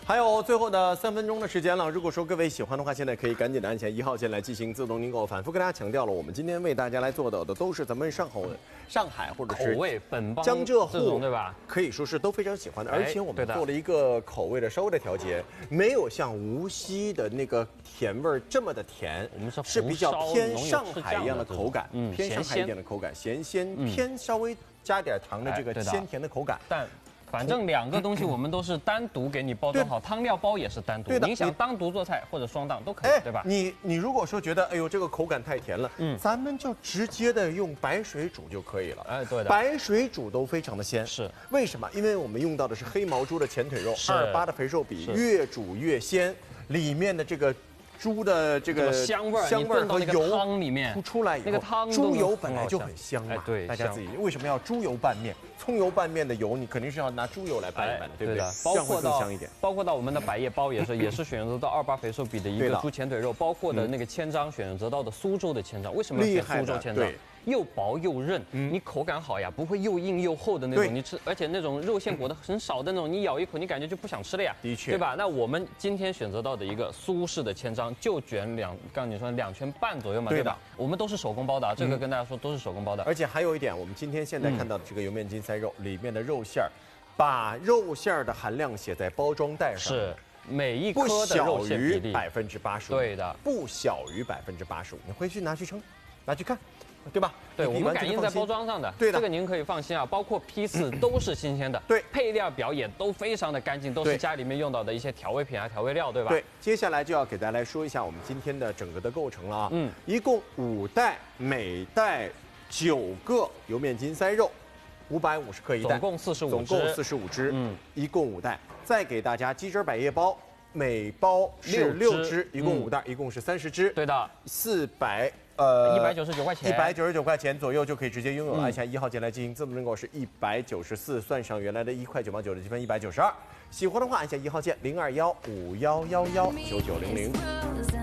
还有最后的3分钟的时间了。如果说各位喜欢的话，现在可以赶紧的按下1号键来进行自动订购。反复跟大家强调了，我们今天为大家来做到的都是咱们上海或者是口味本帮江浙沪对吧？ 可以说是都非常喜欢的，而且我们做了一个口味的稍微的调节，没有像无锡的那个甜味这么的甜， 我们是比较偏上海一样的口感，偏上海一点的口感，咸鲜偏稍微加点糖的这个鲜甜的口感， 但。反正2个东西我们都是单独给你包装好，汤料包也是单独。你想单独做菜或者双档都可以，对吧？ 你如果说觉得哎呦这个口感太甜了，咱们就直接的用白水煮就可以了。 哎，对的， 白水煮都非常的鲜。 是为什么？因为我们用到的是黑毛猪的前腿肉，28的肥瘦比，越煮越鲜，里面的这个。猪的这个香味和油汤里面突出来以后， 那个汤猪油本来就很香嘛。 对， 大家自己为什么要猪油拌面？葱油拌面的油，你肯定是要拿猪油来拌一拌的，对不对？这样会更香一点。 包括到我们的百叶包也是选择到28肥瘦比的一个猪前腿肉，包括的那个千张选择到的苏州的千张。为什么要选苏州千张？又薄又韧，你口感好呀，不会又硬又厚的那种。你吃，而且那种肉馅裹的很少的那种，你咬一口你感觉就不想吃了呀。 的确， 对吧？那我们今天选择到的一个苏式的千张，就卷刚你说2圈半左右嘛，对吧？我们都是手工包的啊，这个跟大家说都是手工包的。 而且还有一点，我们今天现在看到的这个油面筋塞肉里面的肉馅儿，把肉馅儿的含量写在包装袋上， 是每一颗的肉馅比例 85%， 对的， 不小于85%。你回去拿去称，拿去看。对吧？ 对，我们感应在包装上的， 对的， 这个您可以放心啊。包括批次都是新鲜的， 对， 配料表也都非常的干净，都是家里面用到的一些调味品啊、调味料，对吧？ 对，接下来就要给大家来说一下我们今天的整个的构成了啊。一共5袋，每袋9个油面筋塞肉，550克一袋， 总共45 只，一共5袋。再给大家鸡汁百叶包，每包是6只，一共5袋，一共是30只。 对的 ，199 块钱 ，199块钱左右就可以直接拥有。按下1号键来进行自动订购是194，算上原来的1块9毛9的积分192。喜欢的话按下1号键0215119900。